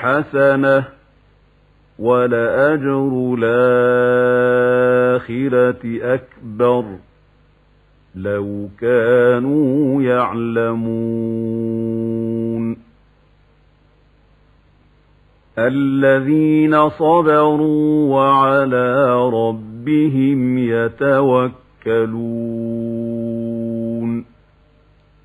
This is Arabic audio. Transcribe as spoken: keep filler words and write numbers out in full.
حسنة ولأجر الآخرة أكبر لو كانوا يعلمون الذين صبروا وعلى ربهم يتوكلون